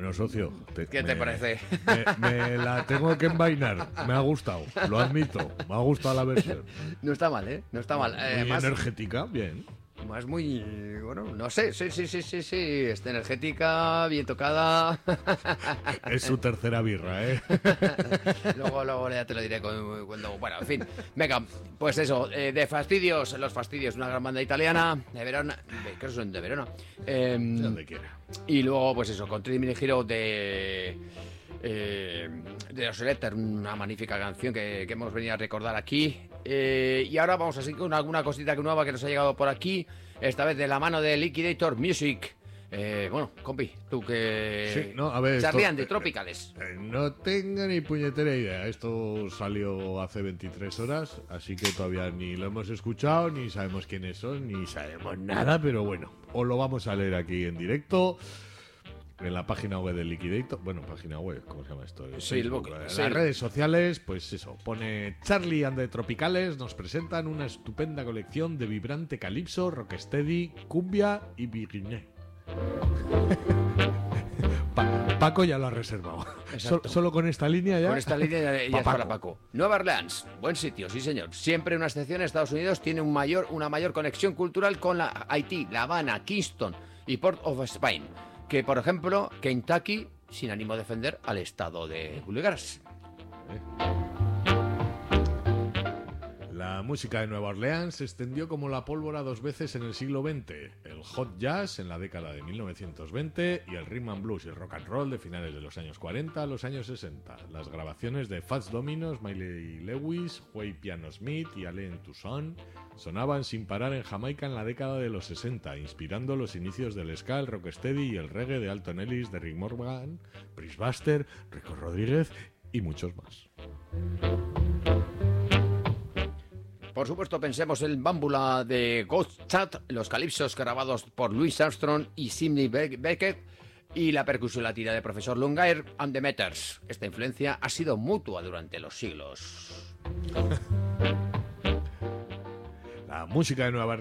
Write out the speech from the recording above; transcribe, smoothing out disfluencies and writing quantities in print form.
Bueno, socio, ¿Qué te parece? Me la tengo que envainar. Me ha gustado, lo admito. Me ha gustado la versión. No está mal, ¿eh? No está mal. Muy Además, energética, bien. más muy... Bueno, no sé. Sí. Está energética, bien tocada. Es su tercera birra, ¿eh? Luego ya te lo diré cuando... Bueno, en fin. Venga, pues eso. De Fastidios, Los Fastidios, una gran banda italiana. De Verona. Creo que son de Verona. Donde quiera. Y luego, pues eso, con Mini Hero de los Electer, una magnífica canción que hemos venido a recordar aquí. Y ahora vamos a seguir con alguna cosita nueva que nos ha llegado por aquí, esta vez de la mano de Liquidator Music. Bueno, compi, tú que... Sí, no, a ver, Charlian de Tropicales. No tengo ni puñetera idea. Esto salió hace 23 horas, así que todavía ni lo hemos escuchado, ni sabemos quiénes son, ni sabemos nada, pero bueno, os lo vamos a leer aquí en directo. En la página web de Liquidator, bueno, página web, ¿cómo se llama esto? Sí, Facebook, en sí. las redes sociales, pues eso, pone Charlie and the Tropicales, nos presentan una estupenda colección de vibrante calipso, rocksteady, cumbia y virginé. Paco ya lo ha reservado. Solo con esta línea ya. Con esta línea ya es para Paco. Nueva Orleans, buen sitio, sí señor. Siempre una excepción, Estados Unidos tiene una mayor conexión cultural con la Haití, La Habana, Kingston y Port of Spain, que por ejemplo Kentucky, sin ánimo de defender al estado de Bluegrass. La música de Nueva Orleans se extendió como la pólvora 2 veces en el siglo XX. El hot jazz en la década de 1920 y el rhythm and blues y el rock and roll de finales de los años 40 a los años 60. Las grabaciones de Fats Domino, Miley Lewis, Huey Piano Smith y Alain Toussaint sonaban sin parar en Jamaica en la década de los 60, inspirando los inicios del ska, el rocksteady y el reggae de Alton Ellis, de Rick Morgan, Prince Buster, Rico Rodríguez y muchos más. Por supuesto, pensemos en Bámbula de Ghost Chat, los calipsos grabados por Louis Armstrong y Sidney Beckett, y la percusión latina de Profesor Lungair and the Meters. Esta influencia ha sido mutua durante los siglos. La música de Nueva